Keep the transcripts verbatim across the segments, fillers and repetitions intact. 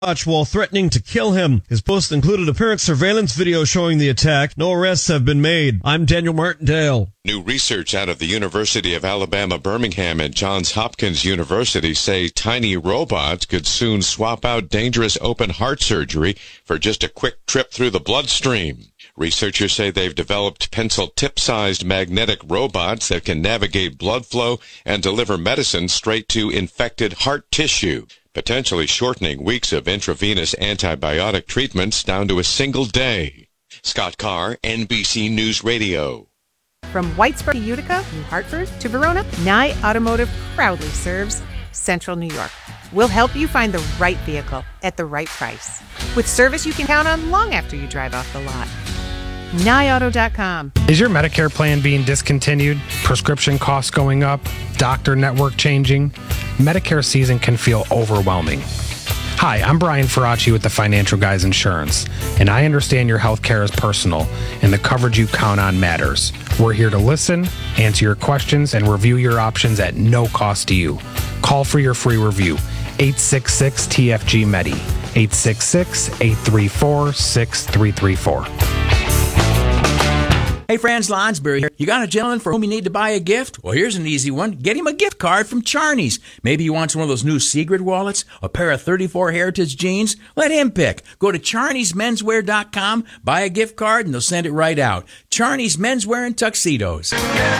watch while threatening to kill him. His post included apparent surveillance video showing the attack. No arrests have been made. I'm Daniel Martindale. New research out of the University of Alabama, Birmingham, and Johns Hopkins University say tiny robots could soon swap out dangerous open heart surgery for just a quick trip through the bloodstream. Researchers say they've developed pencil-tip-sized magnetic robots that can navigate blood flow and deliver medicine straight to infected heart tissue, potentially shortening weeks of intravenous antibiotic treatments down to a single day. Scott Carr, N B C News Radio. From Whitesburg to Utica, New Hartford to Verona, Nye Automotive proudly serves Central New York. We'll help you find the right vehicle at the right price, with service you can count on long after you drive off the lot. Nye Auto dot com. Is your Medicare plan being discontinued? Prescription costs going up? Doctor network changing? Medicare season can feel overwhelming. Hi, I'm Brian Faraci with the Financial Guys Insurance, and I understand your health care is personal, and the coverage you count on matters. We're here to listen, answer your questions, and review your options at no cost to you. Call for your free review, eight six six T F G MEDI, eight six six, eight three four, six three three four. Hey, Franz Lonsberry here. You got a gentleman for whom you need to buy a gift? Well, here's an easy one. Get him a gift card from Charney's. Maybe he wants one of those new Sigrid wallets, a pair of thirty-four Heritage jeans. Let him pick. Go to charneys menswear dot com, buy a gift card, and they'll send it right out. Charney's Menswear and Tuxedos.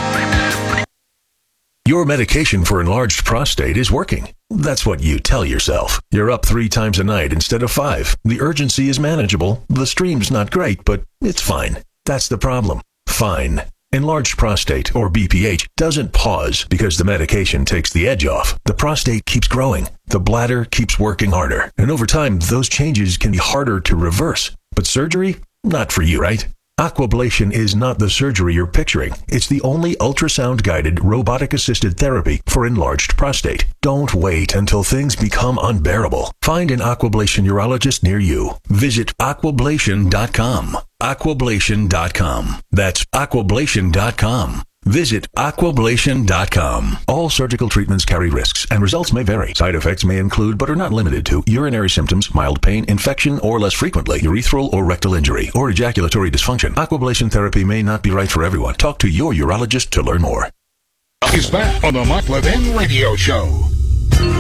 Your medication for enlarged prostate is working. That's what you tell yourself. You're up three times a night instead of five. The urgency is manageable. The stream's not great, but it's fine. That's the problem. Fine. Enlarged prostate, or B P H, doesn't pause because the medication takes the edge off. The prostate keeps growing. The bladder keeps working harder. And over time, those changes can be harder to reverse. But surgery? Not for you, right? Aquablation is not the surgery you're picturing. It's the only ultrasound-guided, robotic-assisted therapy for enlarged prostate. Don't wait until things become unbearable. Find an Aquablation urologist near you. Visit aquablation dot com. aquablation dot com. That's aquablation dot com. Visit aquablation dot com. All surgical treatments carry risks, and results may vary. Side effects may include, but are not limited to, urinary symptoms, mild pain, infection, or less frequently, urethral or rectal injury, or ejaculatory dysfunction. Aquablation therapy may not be right for everyone. Talk to your urologist to learn more. Is back on the Mike Levin Radio Show.